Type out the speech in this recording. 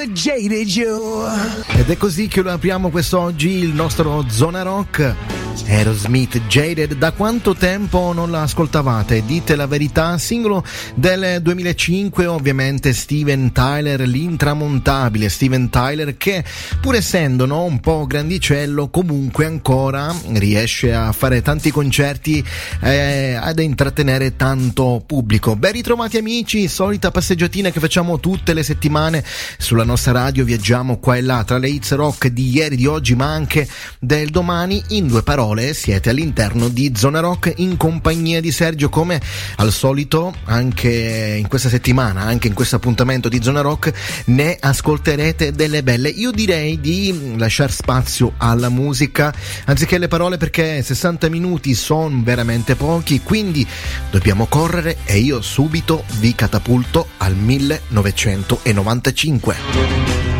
Jaded You. Ed è così che lo apriamo quest'oggi il nostro Zona Rock. Aerosmith, Jaded. Da quanto tempo non la ascoltavate? Dite la verità. Singolo del 2005, ovviamente Steven Tyler, l'intramontabile Steven Tyler, che pur essendo un po' grandicello comunque ancora riesce a fare tanti concerti ad intrattenere tanto pubblico. Ben ritrovati amici, solita passeggiatina che facciamo tutte le settimane sulla nostra radio. Viaggiamo qua e là tra le hits rock di ieri, di oggi, ma anche del domani. In due parole, siete all'interno di Zona Rock in compagnia di Sergio, come al solito. Anche in questa settimana, anche in questo appuntamento di Zona Rock, ne ascolterete delle belle. Io direi di lasciare spazio alla musica anziché alle parole, perché 60 minuti sono veramente pochi, quindi dobbiamo correre e io subito vi catapulto al 1995.